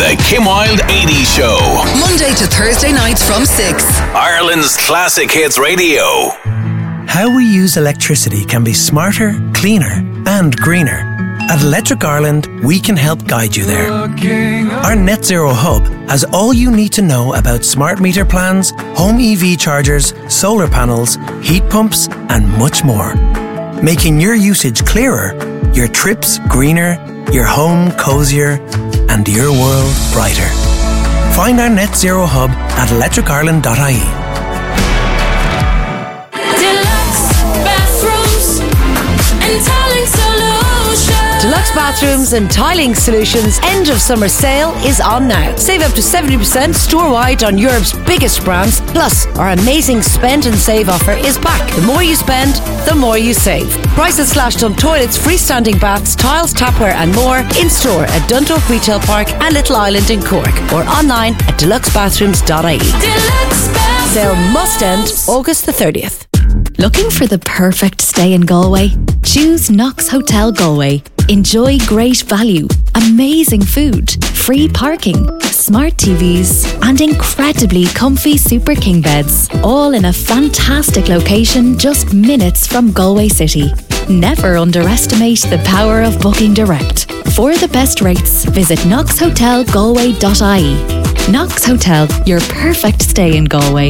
The Kim Wilde 80s Show. Monday to Thursday nights from 6. Ireland's Classic Hits Radio. How we use electricity can be smarter, cleaner and greener. At Electric Ireland, we can help guide you there. Our Net Zero Hub has all you need to know about smart meter plans, home EV chargers, solar panels, heat pumps and much more. Making your usage clearer, your trips greener, your home cosier and your world brighter. Find our Net Zero Hub at electricireland.ie. Deluxe Bathrooms and Tiling Solutions end of summer sale is on now. Save up to 70% store-wide on Europe's biggest brands. Plus, our amazing spend and save offer is back. The more you spend, the more you save. Prices slashed on toilets, freestanding baths, tiles, tapware and more in store at Dundalk Retail Park and Little Island in Cork or online at deluxebathrooms.ie. Sale must end August the 30th. Looking for the perfect stay in Galway? Choose Knox Hotel Galway. Enjoy great value, amazing food, free parking, smart TVs and incredibly comfy Super King beds, all in a fantastic location just minutes from Galway City. Never underestimate the power of booking direct. For the best rates, visit knoxhotelgalway.ie. Knox Hotel, your perfect stay in Galway.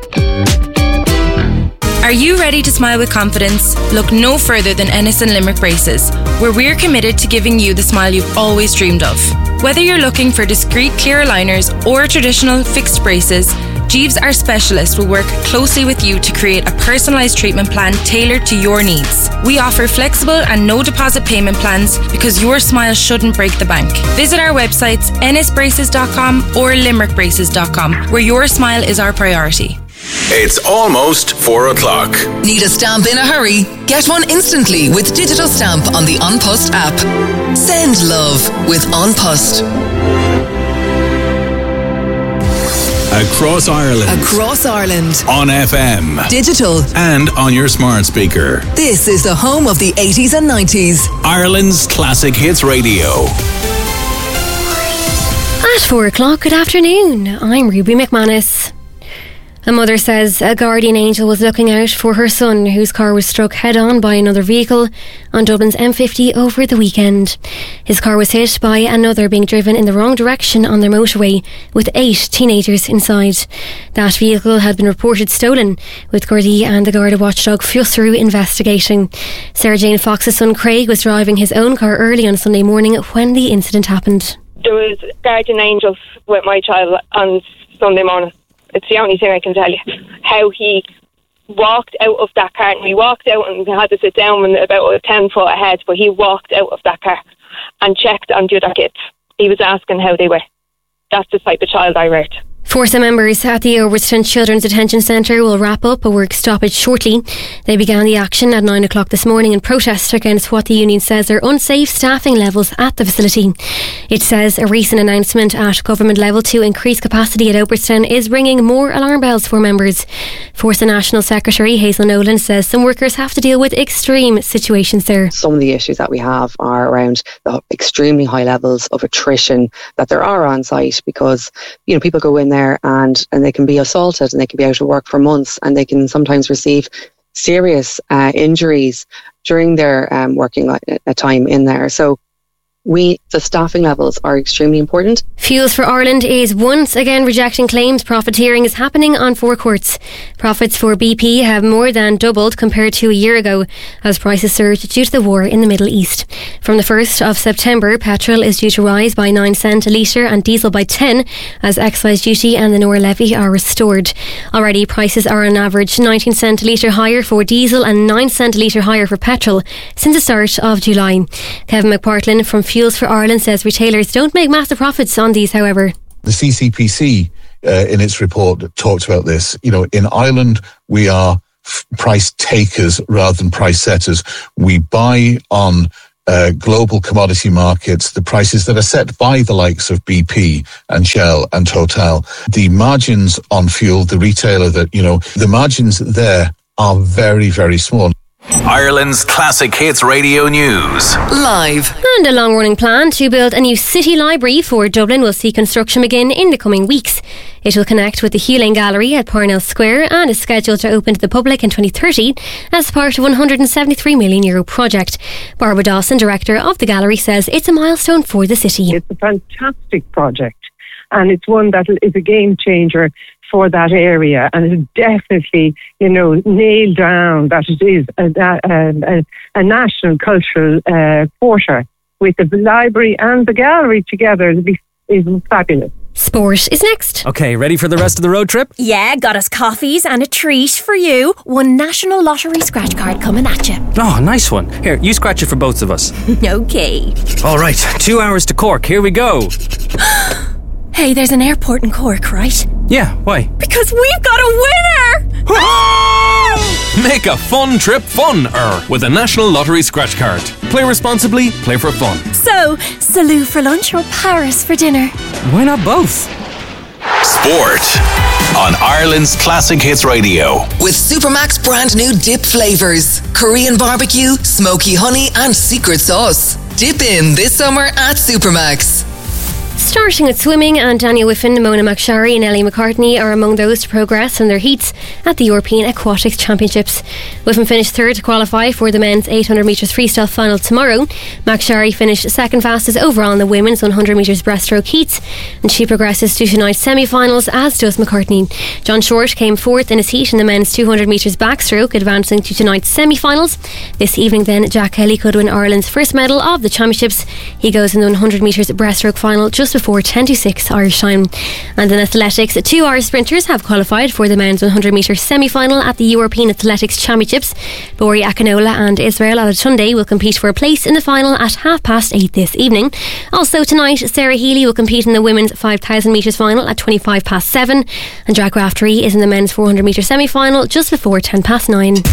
Are you ready to smile with confidence? Look no further than Ennis and Limerick Braces, where we're committed to giving you the smile you've always dreamed of. Whether you're looking for discreet clear aligners or traditional fixed braces, Jeeves, our specialist, will work closely with you to create a personalised treatment plan tailored to your needs. We offer flexible and no deposit payment plans because your smile shouldn't break the bank. Visit our websites ennisbraces.com or limerickbraces.com, where your smile is our priority. It's almost 4 o'clock. Need a stamp in a hurry? Get one instantly with Digital Stamp on the An Post app. Send love with An Post. Across Ireland. Across Ireland. On FM. Digital. And on your smart speaker. This is the home of the 80s and 90s. Ireland's Classic Hits Radio. At 4 o'clock, good afternoon. I'm Ruby McManus. A mother says a guardian angel was looking out for her son, whose car was struck head-on by another vehicle on Dublin's M50 over the weekend. His car was hit by another being driven in the wrong direction on their motorway, with 8 teenagers inside. That vehicle had been reported stolen, with Gardaí and the Garda watchdog Fiosrú investigating. Sarah Jane Fox's son Craig was driving his own car early on Sunday morning when the incident happened. There was guardian angels with my child on Sunday morning. It's the only thing I can tell you. How he walked out of that car. And he walked out and had to sit down about 10 foot ahead, but he walked out of that car and checked on the other kids. He was asking how they were. That's the type of child I reared. Forsa members at the Overton Children's Detention Centre will wrap up a work stoppage shortly. They began the action at 9 o'clock this morning in protest against what the union says are unsafe staffing levels at the facility. It says a recent announcement at government level to increase capacity at Overton is ringing more alarm bells for members. Forsa National Secretary Hazel Nolan says some workers have to deal with extreme situations there. Some of the issues that we have are around the extremely high levels of attrition that there are on site, because people go in there and they can be assaulted and they can be out of work for months, and they can sometimes receive serious injuries during their working time in there. So the staffing levels are extremely important. Fuels for Ireland is once again rejecting claims profiteering is happening on forecourts. Profits for BP have more than doubled compared to a year ago as prices surged due to the war in the Middle East. From the 1st of September, petrol is due to rise by 9 cents a litre and diesel by 10 as excise duty and the Nora levy are restored. Already prices are on average 19 cents a litre higher for diesel and 9 cents a litre higher for petrol since the start of July. Kevin McPartlin from Fuels for Ireland says retailers don't make massive profits on these, however. The CCPC in its report talked about this. In Ireland, we are price takers rather than price setters. We buy on global commodity markets the prices that are set by the likes of BP and Shell and Total. The margins on fuel, the retailer the margins there are very, very small. Ireland's Classic Hits Radio News. Live. And a long-running plan to build a new city library for Dublin will see construction begin in the coming weeks. It will connect with the Hugh Lane Gallery at Parnell Square and is scheduled to open to the public in 2030 as part of a €173 million project. Barbara Dawson, director of the gallery, says it's a milestone for the city. It's a fantastic project, and it's one that is a game changer for that area, and it's definitely, nailed down that it is a national cultural quarter with the library and the gallery together. Is fabulous. Sport is next. Okay, ready for the rest of the road trip? Yeah, got us coffees and a treat for you. One National Lottery scratch card coming at you. Oh, nice one. Here, you scratch it for both of us. Okay. All right, 2 hours to Cork. Here we go. Hey, there's an airport in Cork, right? Yeah, why? Because we've got a winner! Make a fun trip funner with a National Lottery scratch card. Play responsibly, play for fun. So, Salou for lunch or Paris for dinner? Why not both? Sport on Ireland's Classic Hits Radio. With Supermax brand new dip flavours. Korean barbecue, smoky honey and secret sauce. Dip in this summer at Supermax. Starting with swimming, and Daniel Whiffen, Mona McSharry and Ellie McCartney are among those to progress in their heats at the European Aquatics Championships. Whiffen finished third to qualify for the men's 800 metres freestyle final tomorrow. McSharry finished second fastest overall in the women's 100 metres breaststroke heats, and she progresses to tonight's semi-finals, as does McCartney. John Short came fourth in his heat in the men's 200 metres backstroke, advancing to tonight's semi-finals. This evening then, Jack Kelly could win Ireland's first medal of the championships. He goes in the 100 metres breaststroke final just before 10 to 6 Irish time. And in athletics, 2 Irish sprinters have qualified for the men's 100 metre semi-final at the European Athletics Championships. Bori Akinola and Israel Alatunde will compete for a place in the final at 8:30 this evening. Also tonight, Sarah Healy will compete in the women's 5,000 metres final at 7:25, and Jack Raftery is in the men's 400 metre semi-final just before 9:10.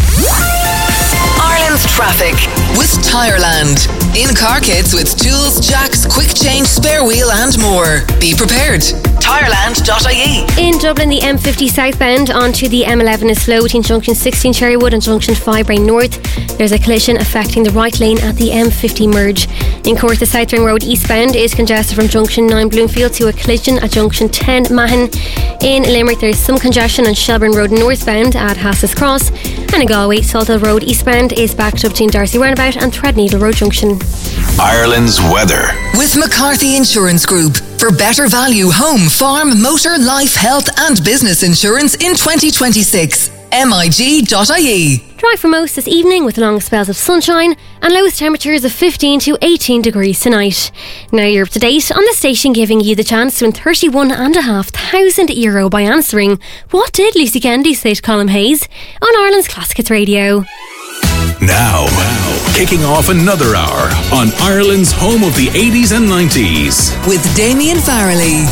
Ireland's traffic with Tireland. In car kits with tools, jacks, quick change, spare wheel and more. Be prepared. Tireland.ie. In Dublin, the M50 southbound onto the M11 is slow between junction 16 Cherrywood and junction 5 Brain North. There's a collision affecting the right lane at the M50 merge. In Cork, the South Ring Road eastbound is congested from junction 9 Bloomfield to a collision at junction 10 Mahon. In Limerick, there's some congestion on Shelburne Road northbound at Hassas Cross. And in Galway, Salthill Road eastbound is backed up between Darcy Roundabout and Threadneedle Road Junction. Ireland's weather. With McCarthy Insurance Group. For better value home, farm, motor, life, health and business insurance in 2026. MIG.ie. Dry for most this evening with long spells of sunshine and lowest temperatures of 15 to 18 degrees tonight. Now you're up to date on the station, giving you the chance to win €31,500 by answering "What did Lucy Kennedy say to Colin Hayes?" on Ireland's Classic Hits Radio. Now, kicking off another hour on Ireland's home of the 80s and 90s. With Damien Farrelly.